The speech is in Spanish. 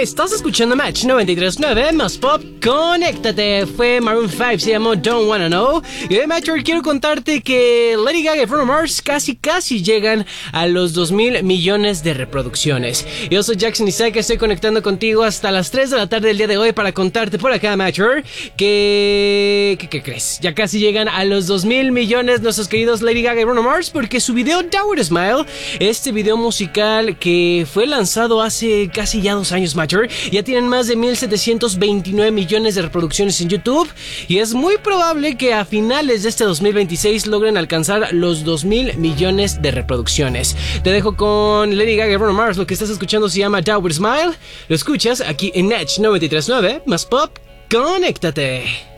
Estás escuchando Match 93.9 más pop, conéctate. Fue Maroon 5, se llamó Don't Wanna Know. Y hoy, Matcher, quiero contarte que Lady Gaga y Bruno Mars casi llegan a los 2,000 millones de reproducciones. Yo soy Jackson Isaac, estoy conectando contigo hasta las 3 de la tarde del día de hoy para contarte por acá, Matcher, ¿qué crees? Ya casi llegan a los 2,000 millones nuestros queridos Lady Gaga y Bruno Mars, porque su video Downward Smile, este video musical que fue lanzado hace casi ya 2 años, Matcher, ya tienen más de 1,729 millones de reproducciones en YouTube, y es muy probable que a finales de este 2026 logren alcanzar los 2,000 millones de reproducciones. Te dejo con Lady Gaga y Bruno Mars. Lo que estás escuchando se llama Downward Smile. Lo escuchas aquí en Edge 93.9 más pop, conéctate.